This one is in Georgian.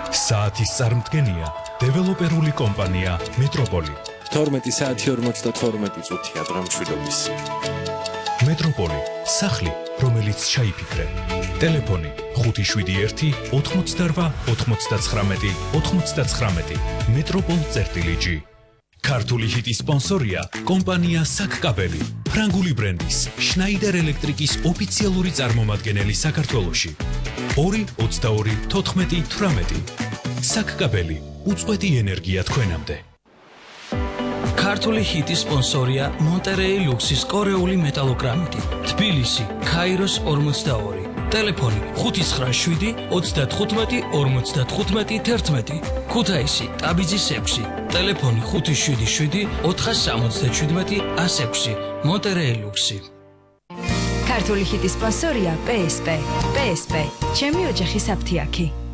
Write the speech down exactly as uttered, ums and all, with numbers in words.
საათის წარმდგენია დეველოპერული კომპანია მეტროპოლი. თორმეტი საათი ორმოცდათორმეტი წუთია დღემშვიდობის. მეტროპოლი, სახლი, რომელიც ჩაიფიქრე. ტელეფონი ხუთი შვიდი ერთი ოთხმოცდაორვა ოთხმოცდაცხრამეტი ოთხმოცდაცხრამეტი. მეტროპოლ წერტილი ჯი. ქართული ჰიტის სპონსორია კომპანია საკკაბელი, ფრანგული ბრენდის შნაიდერ ელექტრიკის ოფიციალური წარმომადგენელი საქართველოში. ორი ოცდაორი თოთხმეტი თვრამეტი. საკკაბელი, უწყვეტი ენერგია თქვენამდე. ქართული ჰიტის სპონსორია მონტერეი ლუქსის კორეული მეტალოგრამიტი, თბილისი, ქაიროს ორმოცდაორი. ტელეფონი ხუთი ცხრა შვიდი ოცდათხუთმეტი ორმოცდათხუთმეტი თერთმეტი. ქუთაისი, ტაბიძის ექვსი. ტელეფონი ხუთი შვიდი შვიდი ოთხსამოცდაშვიდმეტი ასი ექვსი. მონტერეი ლუქსი. ქართული ჰიტის სპონსორია პე ეს პე. პე ეს პე, ჩემი ოჯახის აფთიაქი.